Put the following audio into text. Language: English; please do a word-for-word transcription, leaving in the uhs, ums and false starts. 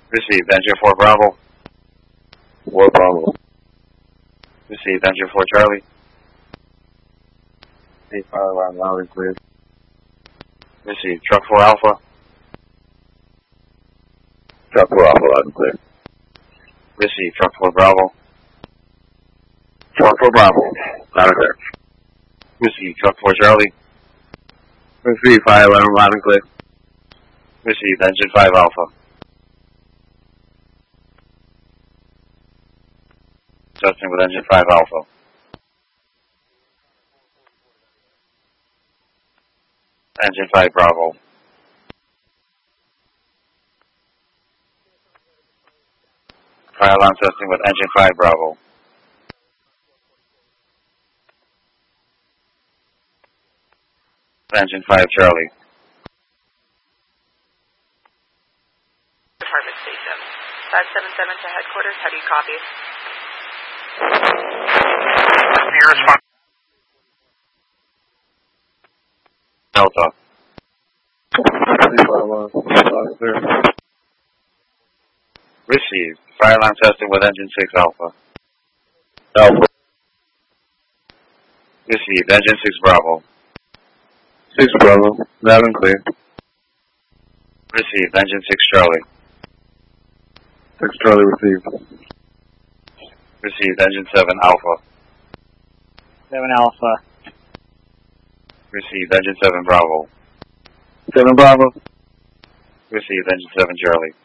Received, engine four Bravo. four Bravo. Received, engine four Charlie. eight five line loud and clear. Received, truck four Alpha. Truck four Alpha loud and clear. Received, truck four Bravo. Truck four Bravo, loud and clear. Received, truck four Charlie. Received, fire alarm loud and clear. Received, engine five Alpha. Adjusting with engine five Alpha. Engine five Bravo. Fire alarm testing with engine five Bravo. Engine five Charlie. Department Station. five seven seven to headquarters. How do you copy? Delta. Received. Fire alarm testing with engine six Alpha. Alpha. Received. Engine six Bravo. six Bravo, loud and clear. Received. Engine six Charlie. six Charlie received. Received. Engine seven Alpha. seven Alpha. Received. Engine seven Bravo. seven Bravo. Received. Engine seven Charlie.